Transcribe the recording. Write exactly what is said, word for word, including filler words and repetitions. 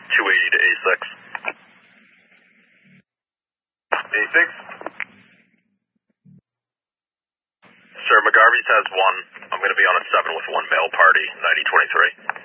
two eighty to A six. A six? Sir, McGarvey's has one. I'm going to be on a seven with one male party, ninety twenty-three.